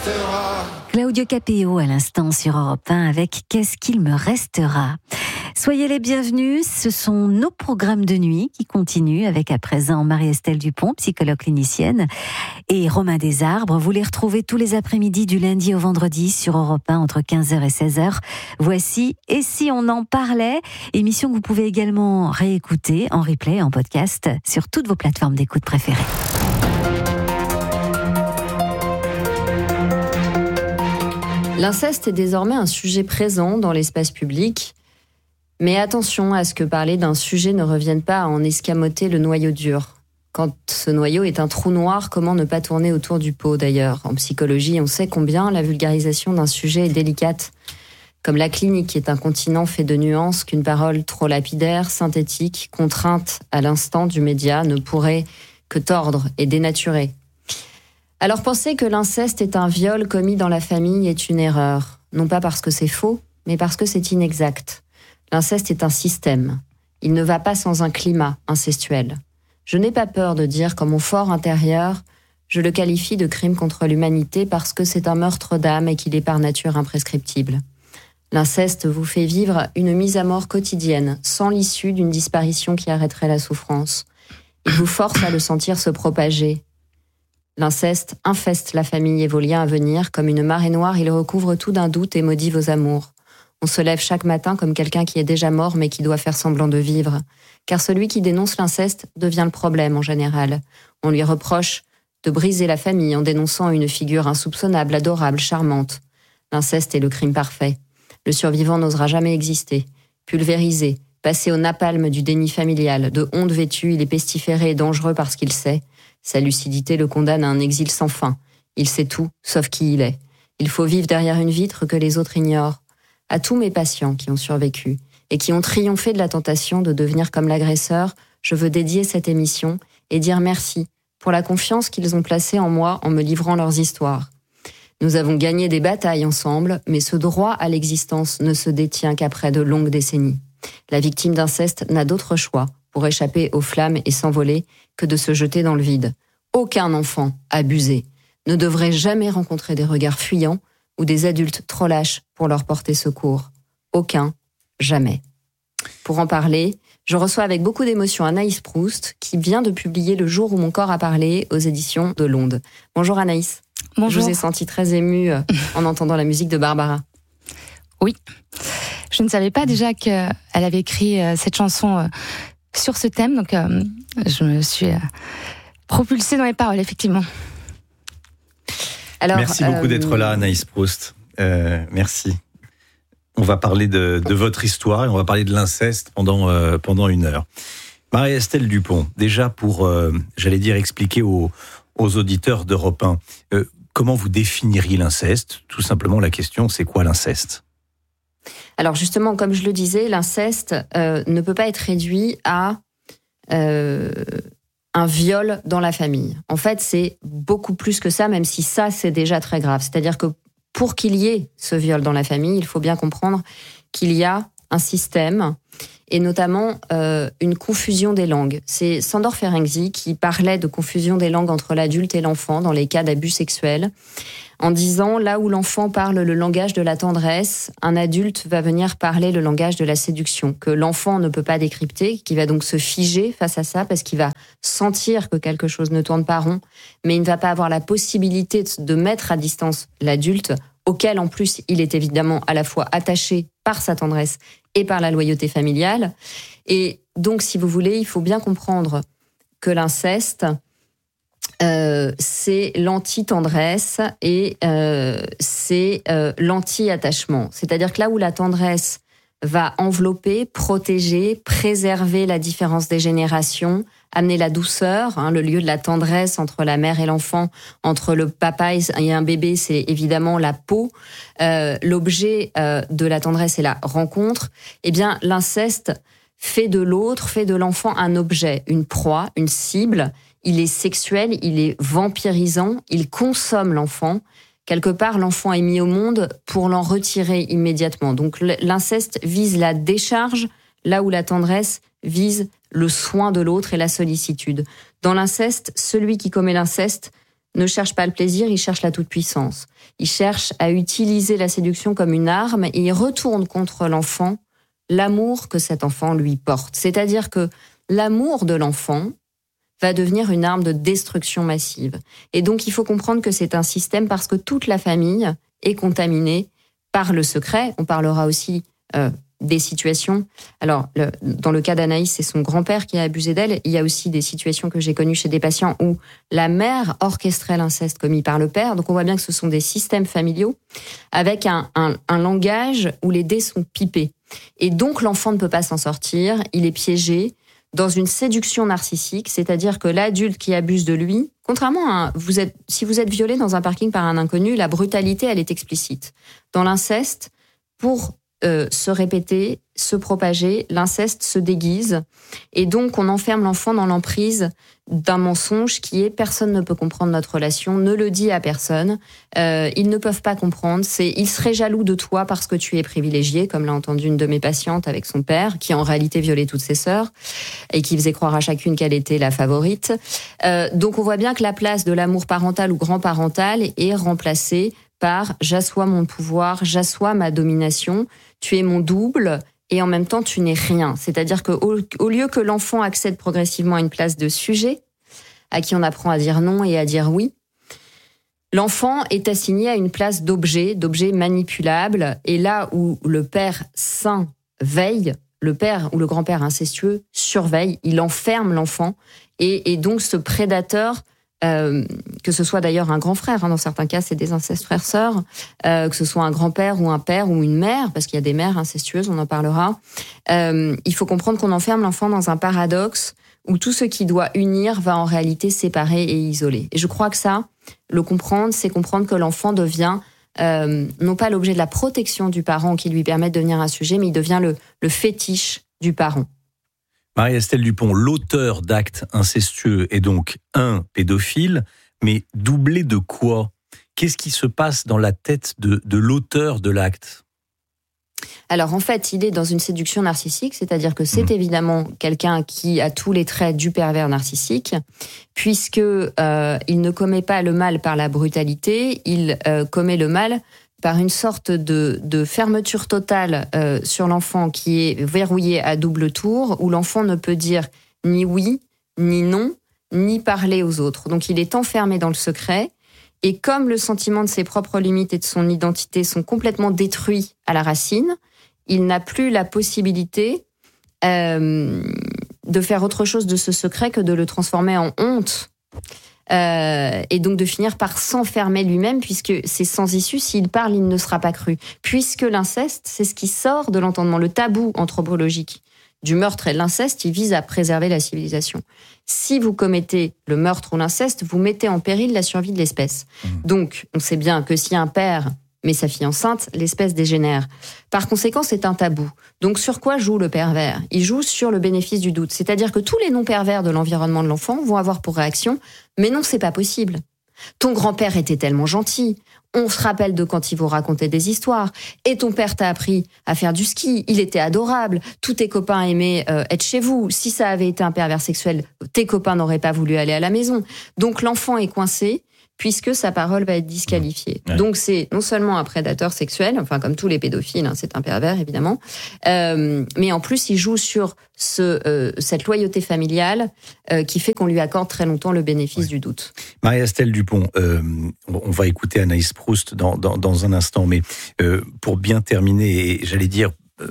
restera. Claudio Capéo à l'instant sur Europe 1 avec Qu'est-ce qu'il me restera. Soyez les bienvenus, ce sont nos programmes de nuit qui continuent avec à présent Marie-Estelle Dupont, psychologue clinicienne, et Romain Desarbres. Vous les retrouvez tous les après-midi du lundi au vendredi sur Europe 1 entre 15h et 16h. Voici Et si on en parlait, émission que vous pouvez également réécouter en replay, en podcast, sur toutes vos plateformes d'écoute préférées. L'inceste est désormais un sujet présent dans l'espace public. Mais attention à ce que parler d'un sujet ne revienne pas à en escamoter le noyau dur. Quand ce noyau est un trou noir, comment ne pas tourner autour du pot d'ailleurs ? En psychologie, on sait combien la vulgarisation d'un sujet est délicate. Comme la clinique est un continent fait de nuances qu'une parole trop lapidaire, synthétique, contrainte à l'instant du média ne pourrait que tordre et dénaturer. Alors penser que l'inceste est un viol commis dans la famille est une erreur. Non pas parce que c'est faux, mais parce que c'est inexact. L'inceste est un système. Il ne va pas sans un climat incestuel. Je n'ai pas peur de dire qu'en mon fort intérieur, je le qualifie de crime contre l'humanité parce que c'est un meurtre d'âme et qu'il est par nature imprescriptible. L'inceste vous fait vivre une mise à mort quotidienne, sans l'issue d'une disparition qui arrêterait la souffrance. Il vous force à le sentir se propager. L'inceste infeste la famille et vos liens à venir. Comme une marée noire, il recouvre tout d'un doute et maudit vos amours. On se lève chaque matin comme quelqu'un qui est déjà mort mais qui doit faire semblant de vivre. Car celui qui dénonce l'inceste devient le problème en général. On lui reproche de briser la famille en dénonçant une figure insoupçonnable, adorable, charmante. L'inceste est le crime parfait. Le survivant n'osera jamais exister. Pulvérisé, passé au napalm du déni familial, de honte vêtue, il est pestiféré et dangereux parce qu'il sait. Sa lucidité le condamne à un exil sans fin. Il sait tout, sauf qui il est. Il faut vivre derrière une vitre que les autres ignorent. À tous mes patients qui ont survécu et qui ont triomphé de la tentation de devenir comme l'agresseur, je veux dédier cette émission et dire merci pour la confiance qu'ils ont placée en moi en me livrant leurs histoires. Nous avons gagné des batailles ensemble, mais ce droit à l'existence ne se détient qu'après de longues décennies. La victime d'inceste n'a d'autre choix pour échapper aux flammes et s'envoler que de se jeter dans le vide. Aucun enfant abusé ne devrait jamais rencontrer des regards fuyants ou des adultes trop lâches pour leur porter secours. Aucun, jamais. Pour en parler, je reçois avec beaucoup d'émotion Anaïs Proust, qui vient de publier Le jour où mon corps a parlé aux éditions de l'Onde. Bonjour Anaïs. Bonjour. Je vous ai sentie très émue en entendant la musique de Barbara. Oui. Je ne savais pas déjà qu'elle avait écrit cette chanson sur ce thème, donc je me suis propulsée dans les paroles, effectivement. Alors, merci beaucoup d'être là, Anaïs Proust. Merci. On va parler de votre histoire et on va parler de l'inceste pendant une heure. Marie-Estelle Dupont, déjà pour, j'allais dire, expliquer aux auditeurs d'Europe 1, comment vous définiriez l'inceste ? Tout simplement, la question, c'est quoi l'inceste ? Alors justement, comme je le disais, l'inceste ne peut pas être réduit à un viol dans la famille. En fait, c'est beaucoup plus que ça, même si ça, c'est déjà très grave. C'est-à-dire que pour qu'il y ait ce viol dans la famille, il faut bien comprendre qu'il y a un système et notamment une confusion des langues. C'est Sándor Ferenczi qui parlait de confusion des langues entre l'adulte et l'enfant dans les cas d'abus sexuels, en disant là où l'enfant parle le langage de la tendresse, un adulte va venir parler le langage de la séduction, que l'enfant ne peut pas décrypter, qui va donc se figer face à ça parce qu'il va sentir que quelque chose ne tourne pas rond, mais il ne va pas avoir la possibilité de mettre à distance l'adulte, auquel en plus il est évidemment à la fois attaché par sa tendresse et par la loyauté familiale. Et donc, si vous voulez, il faut bien comprendre que l'inceste, c'est l'anti-tendresse et c'est l'anti-attachement. C'est-à-dire que là où la tendresse va envelopper, protéger, préserver la différence des générations, amener la douceur, le lieu de la tendresse entre la mère et l'enfant, entre le papa et un bébé, c'est évidemment la peau. L'objet de la tendresse est la rencontre. Eh bien, l'inceste fait de l'autre, fait de l'enfant un objet, une proie, une cible. Il est sexuel, il est vampirisant, il consomme l'enfant. Quelque part, l'enfant est mis au monde pour l'en retirer immédiatement. Donc l'inceste vise la décharge, là où la tendresse vise le soin de l'autre et la sollicitude. Dans l'inceste, celui qui commet l'inceste ne cherche pas le plaisir, il cherche la toute-puissance. Il cherche à utiliser la séduction comme une arme et il retourne contre l'enfant l'amour que cet enfant lui porte. C'est-à-dire que l'amour de l'enfant va devenir une arme de destruction massive. Et donc, il faut comprendre que c'est un système parce que toute la famille est contaminée par le secret. On parlera aussi des situations. Alors, dans le cas d'Anaïs, c'est son grand-père qui a abusé d'elle. Il y a aussi des situations que j'ai connues chez des patients où la mère orchestrait l'inceste commis par le père. Donc, on voit bien que ce sont des systèmes familiaux avec un langage où les dés sont pipés. Et donc, l'enfant ne peut pas s'en sortir. Il est piégé dans une séduction narcissique, c'est-à-dire que l'adulte qui abuse de lui, contrairement à si vous êtes violé dans un parking par un inconnu, la brutalité, elle est explicite. Dans l'inceste, pour se répéter, se propager, l'inceste se déguise. Et donc, on enferme l'enfant dans l'emprise d'un mensonge qui est « personne ne peut comprendre notre relation, ne le dis à personne, ils ne peuvent pas comprendre, ils seraient jaloux de toi parce que tu es privilégié », comme l'a entendu une de mes patientes avec son père, qui en réalité violait toutes ses sœurs et qui faisait croire à chacune qu'elle était la favorite. Donc, on voit bien que la place de l'amour parental ou grand-parental est remplacée par « j'assois mon pouvoir, j'assois ma domination, tu es mon double ». Et en même temps, tu n'es rien. C'est-à-dire qu'au lieu que l'enfant accède progressivement à une place de sujet, à qui on apprend à dire non et à dire oui, l'enfant est assigné à une place d'objet manipulable. Et là où le père sain veille, le père ou le grand-père incestueux surveille, il enferme l'enfant. Et donc ce prédateur, que ce soit d'ailleurs un grand frère, dans certains cas c'est des incestes frères-sœurs, que ce soit un grand-père ou un père ou une mère, parce qu'il y a des mères incestueuses, on en parlera, il faut comprendre qu'on enferme l'enfant dans un paradoxe où tout ce qui doit unir va en réalité séparer et isoler. Et je crois que ça, le comprendre, c'est comprendre que l'enfant devient non pas l'objet de la protection du parent qui lui permet de devenir un sujet, mais il devient le fétiche du parent. Marie-Estelle Dupont, l'auteur d'actes incestueux est donc un pédophile, mais doublé de quoi ? Qu'est-ce qui se passe dans la tête de l'auteur de l'acte ? Alors en fait, il est dans une séduction narcissique, c'est-à-dire que c'est évidemment quelqu'un qui a tous les traits du pervers narcissique, puisque il ne commet pas le mal par la brutalité, il commet le mal par une sorte de fermeture totale sur l'enfant qui est verrouillé à double tour, où l'enfant ne peut dire ni oui, ni non, ni parler aux autres. Donc il est enfermé dans le secret, et comme le sentiment de ses propres limites et de son identité sont complètement détruits à la racine, il n'a plus la possibilité de faire autre chose de ce secret que de le transformer en honte. Et donc de finir par s'enfermer lui-même, puisque c'est sans issue, s'il parle, il ne sera pas cru. Puisque l'inceste, c'est ce qui sort de l'entendement. Le tabou anthropologique du meurtre et de l'inceste, il vise à préserver la civilisation. Si vous commettez le meurtre ou l'inceste, vous mettez en péril la survie de l'espèce. Donc, on sait bien que si un père met sa fille enceinte, l'espèce dégénère. Par conséquent, c'est un tabou. Donc, sur quoi joue le pervers ? Il joue sur le bénéfice du doute. C'est-à-dire que tous les non-pervers de l'environnement de l'enfant vont avoir pour réaction « Mais non, c'est pas possible. Ton grand-père était tellement gentil. On se rappelle de quand il vous racontait des histoires. Et ton père t'a appris à faire du ski. Il était adorable. Tous tes copains aimaient être chez vous. Si ça avait été un pervers sexuel, tes copains n'auraient pas voulu aller à la maison. » Donc, l'enfant est coincé, puisque sa parole va être disqualifiée. Ouais. Donc c'est non seulement un prédateur sexuel, enfin comme tous les pédophiles, c'est un pervers évidemment, mais en plus il joue sur cette loyauté familiale qui fait qu'on lui accorde très longtemps le bénéfice du doute. Marie-Estelle Dupont, on va écouter Anaïs Proust dans un instant, mais pour bien terminer, et j'allais dire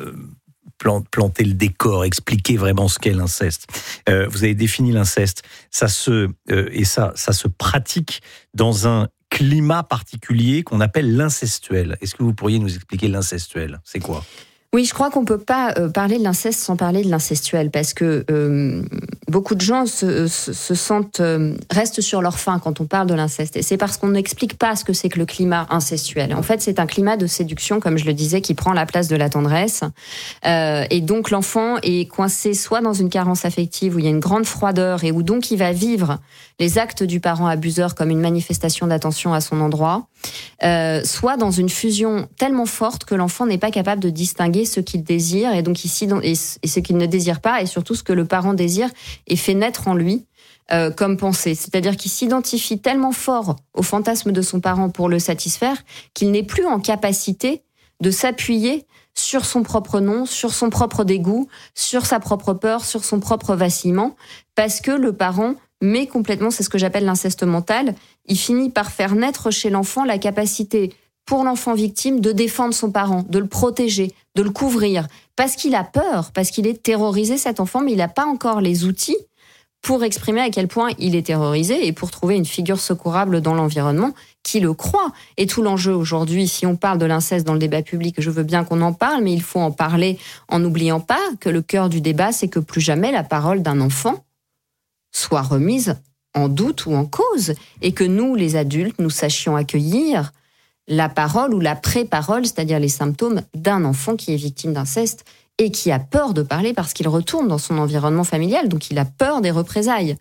planter le décor, expliquer vraiment ce qu'est l'inceste. Vous avez défini l'inceste, ça se pratique dans un climat particulier qu'on appelle l'incestuel. Est-ce que vous pourriez nous expliquer l'incestuel ? C'est quoi ? Oui, je crois qu'on peut pas parler de l'inceste sans parler de l'incestuel, parce que beaucoup de gens se sentent restent sur leur faim quand on parle de l'inceste, et c'est parce qu'on n'explique pas ce que c'est que le climat incestuel. En fait, c'est un climat de séduction, comme je le disais, qui prend la place de la tendresse, et donc l'enfant est coincé soit dans une carence affective où il y a une grande froideur et où donc il va vivre les actes du parent abuseur comme une manifestation d'attention à son endroit, soit dans une fusion tellement forte que l'enfant n'est pas capable de distinguer ce qu'il désire et donc et ce qu'il ne désire pas, et surtout ce que le parent désire et fait naître en lui comme pensée. C'est-à-dire qu'il s'identifie tellement fort au fantasme de son parent pour le satisfaire qu'il n'est plus en capacité de s'appuyer sur son propre nom, sur son propre dégoût, sur sa propre peur, sur son propre vacillement, parce que le parent met complètement, c'est ce que j'appelle l'inceste mental, il finit par faire naître chez l'enfant la capacité pour l'enfant victime de défendre son parent, de le protéger, de le couvrir, parce qu'il a peur, parce qu'il est terrorisé cet enfant, mais il n'a pas encore les outils pour exprimer à quel point il est terrorisé et pour trouver une figure secourable dans l'environnement qui le croit. Et tout l'enjeu aujourd'hui, si on parle de l'inceste dans le débat public, je veux bien qu'on en parle, mais il faut en parler en n'oubliant pas que le cœur du débat, c'est que plus jamais la parole d'un enfant soit remise en doute ou en cause, et que nous, les adultes, nous sachions accueillir la parole ou la pré-parole, c'est-à-dire les symptômes d'un enfant qui est victime d'inceste et qui a peur de parler parce qu'il retourne dans son environnement familial, donc il a peur des représailles.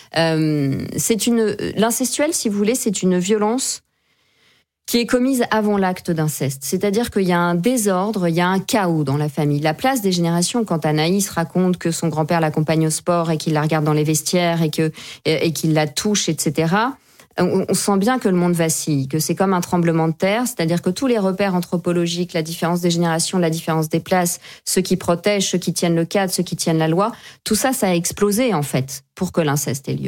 L'incestuel, si vous voulez, c'est une violence qui est commise avant l'acte d'inceste. C'est-à-dire qu'il y a un désordre, il y a un chaos dans la famille. La place des générations, quand Anaïs raconte que son grand-père l'accompagne au sport et qu'il la regarde dans les vestiaires et qu'il la touche, etc., on sent bien que le monde vacille, que c'est comme un tremblement de terre, c'est-à-dire que tous les repères anthropologiques, la différence des générations, la différence des places, ceux qui protègent, ceux qui tiennent le cadre, ceux qui tiennent la loi, tout ça, ça a explosé en fait pour que l'inceste ait lieu.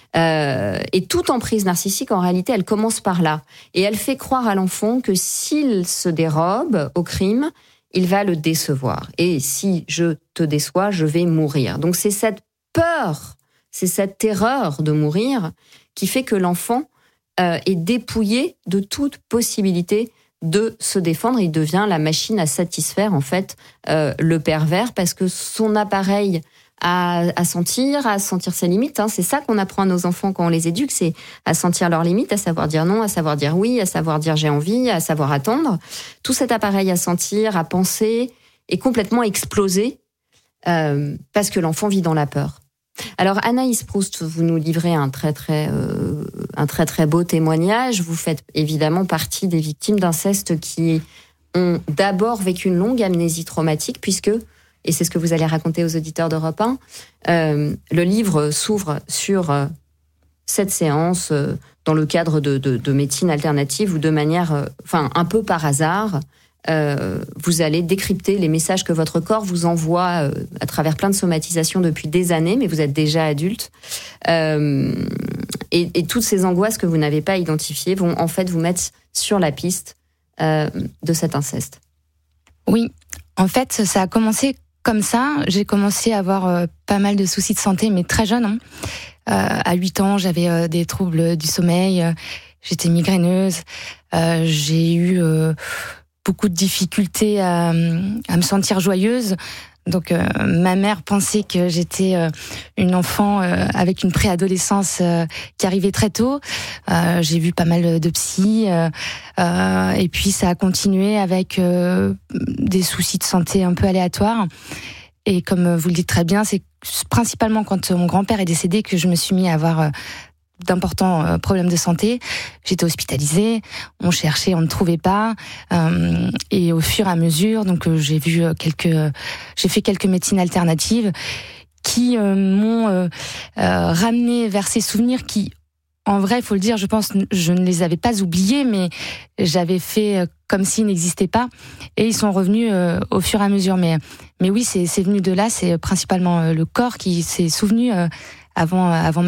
Et toute emprise narcissique, en réalité, elle commence par là. Et elle fait croire à l'enfant que s'il se dérobe au crime, il va le décevoir. Et si je te déçois, je vais mourir. Donc c'est cette peur, c'est cette terreur de mourir qui fait que l'enfant est dépouillé de toute possibilité de se défendre. Il devient la machine à satisfaire, en fait, le pervers, parce que son appareil à sentir ses limites, c'est ça qu'on apprend à nos enfants quand on les éduque, c'est à sentir leurs limites, à savoir dire non, à savoir dire oui, à savoir dire j'ai envie, à savoir attendre. Tout cet appareil à sentir, à penser, est complètement explosé parce que l'enfant vit dans la peur. Alors Anaïs Proust, vous nous livrez un très très beau témoignage. Vous faites évidemment partie des victimes d'inceste qui ont d'abord vécu une longue amnésie traumatique, puisque, et c'est ce que vous allez raconter aux auditeurs d'Europe 1, le livre s'ouvre sur cette séance dans le cadre de médecine alternative ou de manière, un peu par hasard. Vous allez décrypter les messages que votre corps vous envoie à travers plein de somatisations depuis des années, mais vous êtes déjà adulte. Et toutes ces angoisses que vous n'avez pas identifiées vont en fait vous mettre sur la piste de cet inceste. Oui, en fait, ça a commencé comme ça. J'ai commencé à avoir pas mal de soucis de santé, mais très jeune. À 8 ans, j'avais des troubles du sommeil, j'étais migraineuse, j'ai eu beaucoup de difficultés à me sentir joyeuse. Donc ma mère pensait que j'étais une enfant avec une préadolescence qui arrivait très tôt. J'ai vu pas mal de psy et puis ça a continué avec des soucis de santé un peu aléatoires. Et comme vous le dites très bien, c'est principalement quand mon grand-père est décédé que je me suis mis à avoir d'importants problèmes de santé. J'étais hospitalisée, on cherchait, on ne trouvait pas, et au fur et à mesure, donc j'ai fait quelques médecines alternatives qui m'ont ramené vers ces souvenirs qui, en vrai, il faut le dire, je pense, je ne les avais pas oubliés, mais j'avais fait comme s'ils n'existaient pas, et ils sont revenus au fur et à mesure. Mais oui, c'est venu de là, c'est principalement le corps qui s'est souvenu avant